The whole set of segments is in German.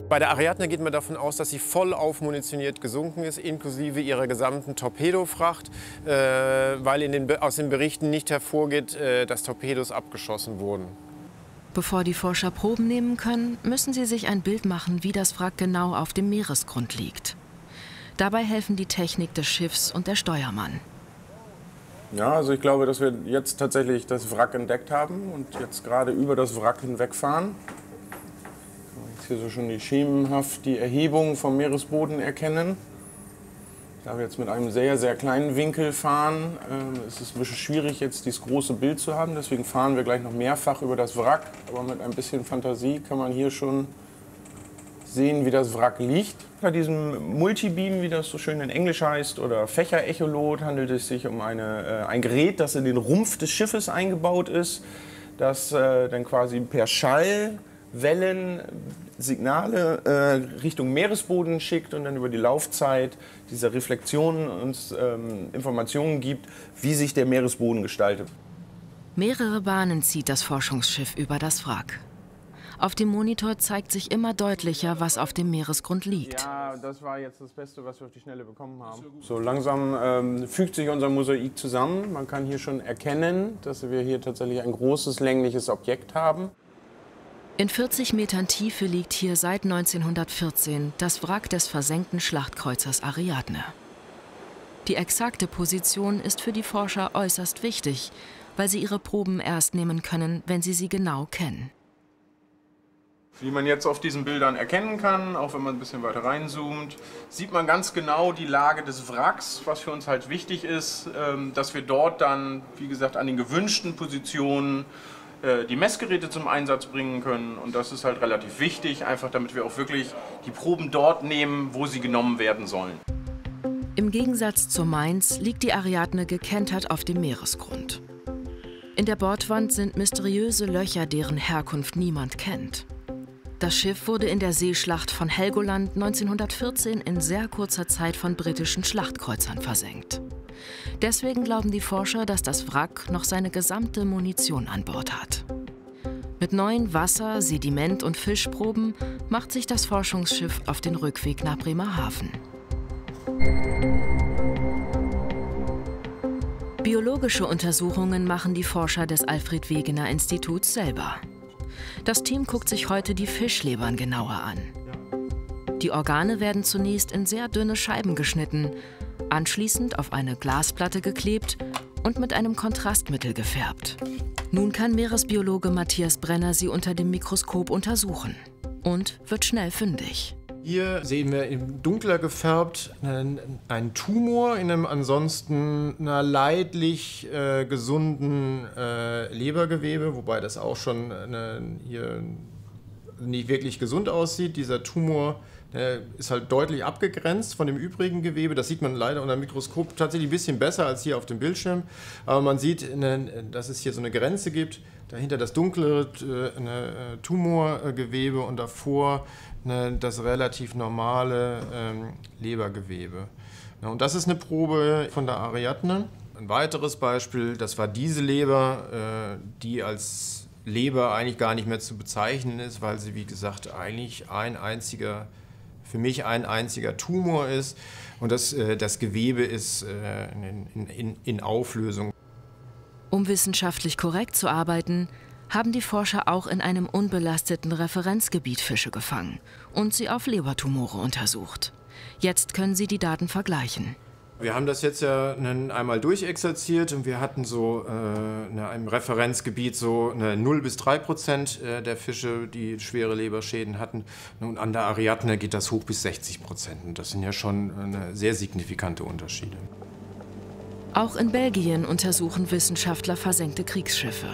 Bei der Ariadne geht man davon aus, dass sie voll aufmunitioniert gesunken ist, inklusive ihrer gesamten Torpedofracht, weil aus den Berichten nicht hervorgeht, dass Torpedos abgeschossen wurden. Bevor die Forscher Proben nehmen können, müssen sie sich ein Bild machen, wie das Wrack genau auf dem Meeresgrund liegt. Dabei helfen die Technik des Schiffs und der Steuermann. Ja, also ich glaube, dass wir jetzt tatsächlich das Wrack entdeckt haben und jetzt gerade über das Wrack hinwegfahren. Jetzt hier so schon schemenhaft die Erhebung vom Meeresboden erkennen. Da wir jetzt mit einem sehr, sehr kleinen Winkel fahren, ist es ein bisschen schwierig, jetzt dieses große Bild zu haben. Deswegen fahren wir gleich noch mehrfach über das Wrack. Aber mit ein bisschen Fantasie kann man hier schon sehen, wie das Wrack liegt. Bei diesem Multibeam, wie das so schön in Englisch heißt, oder Fächerecholot, handelt es sich um ein Gerät, das in den Rumpf des Schiffes eingebaut ist, das dann quasi per Schallwellen Signale Richtung Meeresboden schickt und dann über die Laufzeit dieser Reflexionen uns Informationen gibt, wie sich der Meeresboden gestaltet. Mehrere Bahnen zieht das Forschungsschiff über das Wrack. Auf dem Monitor zeigt sich immer deutlicher, was auf dem Meeresgrund liegt. Ja, das war jetzt das Beste, was wir auf die Schnelle bekommen haben. So langsam fügt sich unser Mosaik zusammen. Man kann hier schon erkennen, dass wir hier tatsächlich ein großes längliches Objekt haben. In 40 Metern Tiefe liegt hier seit 1914 das Wrack des versenkten Schlachtkreuzers Ariadne. Die exakte Position ist für die Forscher äußerst wichtig, weil sie ihre Proben erst nehmen können, wenn sie genau kennen. Wie man jetzt auf diesen Bildern erkennen kann, auch wenn man ein bisschen weiter reinzoomt, sieht man ganz genau die Lage des Wracks, was für uns halt wichtig ist, dass wir dort dann, wie gesagt, an den gewünschten Positionen die Messgeräte zum Einsatz bringen können. Und das ist halt relativ wichtig, einfach damit wir auch wirklich die Proben dort nehmen, wo sie genommen werden sollen. Im Gegensatz zur Mainz liegt die Ariadne gekentert auf dem Meeresgrund. In der Bordwand sind mysteriöse Löcher, deren Herkunft niemand kennt. Das Schiff wurde in der Seeschlacht von Helgoland 1914 in sehr kurzer Zeit von britischen Schlachtkreuzern versenkt. Deswegen glauben die Forscher, dass das Wrack noch seine gesamte Munition an Bord hat. Mit neuen Wasser-, Sediment- und Fischproben macht sich das Forschungsschiff auf den Rückweg nach Bremerhaven. Biologische Untersuchungen machen die Forscher des Alfred-Wegener-Instituts selber. Das Team guckt sich heute die Fischlebern genauer an. Die Organe werden zunächst in sehr dünne Scheiben geschnitten, anschließend auf eine Glasplatte geklebt und mit einem Kontrastmittel gefärbt. Nun kann Meeresbiologe Matthias Brenner sie unter dem Mikroskop untersuchen und wird schnell fündig. Hier sehen wir dunkler gefärbt einen Tumor in einem ansonsten leidlich gesunden Lebergewebe, wobei das auch schon hier nicht wirklich gesund aussieht. Dieser Tumor ist halt deutlich abgegrenzt von dem übrigen Gewebe. Das sieht man leider unter dem Mikroskop tatsächlich ein bisschen besser als hier auf dem Bildschirm. Aber man sieht, dass es hier so eine Grenze gibt. Dahinter das dunkle Tumorgewebe und davor das relativ normale Lebergewebe. Und das ist eine Probe von der Ariadne. Ein weiteres Beispiel, das war diese Leber, die als Leber eigentlich gar nicht mehr zu bezeichnen ist, weil sie, wie gesagt, eigentlich für mich ein einziger Tumor ist. Und das Gewebe ist in Auflösung. Um wissenschaftlich korrekt zu arbeiten, haben die Forscher auch in einem unbelasteten Referenzgebiet Fische gefangen und sie auf Lebertumore untersucht. Jetzt können sie die Daten vergleichen. Wir haben das jetzt ja einmal durchexerziert und wir hatten so im Referenzgebiet so 0–3% der Fische, die schwere Leberschäden hatten. Und an der Ariadne geht das hoch bis 60%. Und das sind ja schon sehr signifikante Unterschiede. Auch in Belgien untersuchen Wissenschaftler versenkte Kriegsschiffe.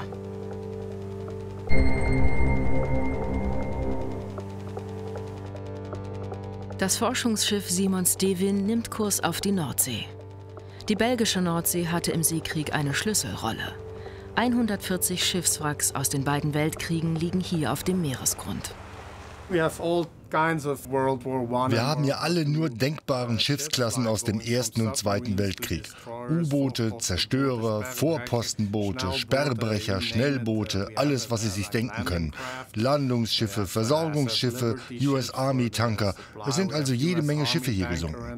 Das Forschungsschiff Simon Stevin nimmt Kurs auf die Nordsee. Die belgische Nordsee hatte im Seekrieg eine Schlüsselrolle. 140 Schiffswracks aus den beiden Weltkriegen liegen hier auf dem Meeresgrund. Wir haben hier alle nur denkbaren Schiffsklassen aus dem Ersten und Zweiten Weltkrieg. U-Boote, Zerstörer, Vorpostenboote, Sperrbrecher, Schnellboote, alles, was Sie sich denken können. Landungsschiffe, Versorgungsschiffe, US Army Tanker. Es sind also jede Menge Schiffe hier gesunken.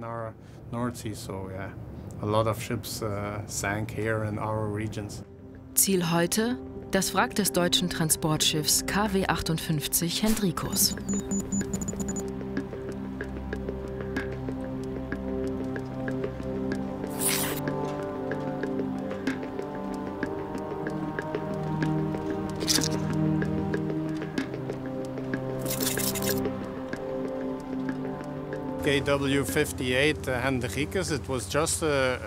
Ziel heute? Das Wrack des deutschen Transportschiffs KW 58 Hendrikus. KW 58 Hendrikus, it was just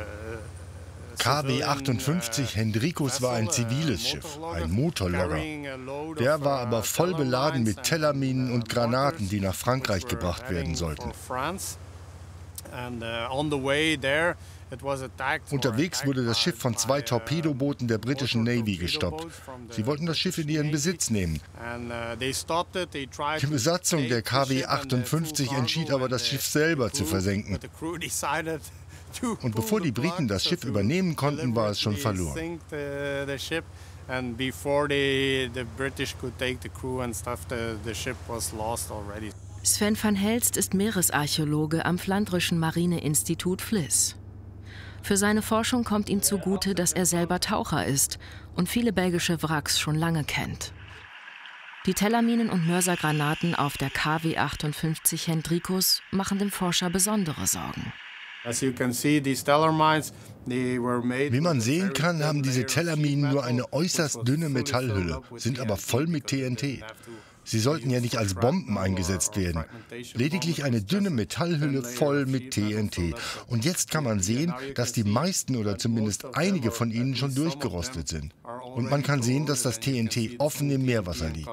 KW 58 Hendrikus war ein ziviles Schiff, ein Motorlogger. Der war aber voll beladen mit Tellerminen und Granaten, die nach Frankreich gebracht werden sollten. Unterwegs wurde das Schiff von 2 Torpedobooten der britischen Navy gestoppt. Sie wollten das Schiff in ihren Besitz nehmen. Die Besatzung der KW 58 entschied aber, das Schiff selber zu versenken. Und bevor die Briten das Schiff übernehmen konnten, war es schon verloren. Sven van Helst ist Meeresarchäologe am Flandrischen Marineinstitut Vlis. Für seine Forschung kommt ihm zugute, dass er selber Taucher ist und viele belgische Wracks schon lange kennt. Die Tellerminen und Mörsergranaten auf der KW 58 Hendrikus machen dem Forscher besondere Sorgen. Wie man sehen kann, haben diese Tellerminen nur eine äußerst dünne Metallhülle, sind aber voll mit TNT. Sie sollten ja nicht als Bomben eingesetzt werden. Lediglich eine dünne Metallhülle voll mit TNT. Und jetzt kann man sehen, dass die meisten oder zumindest einige von ihnen schon durchgerostet sind. Und man kann sehen, dass das TNT offen im Meerwasser liegt.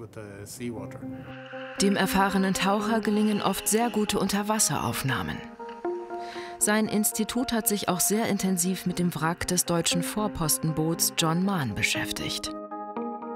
Dem erfahrenen Taucher gelingen oft sehr gute Unterwasseraufnahmen. Sein Institut hat sich auch sehr intensiv mit dem Wrack des deutschen Vorpostenboots John Mahn beschäftigt.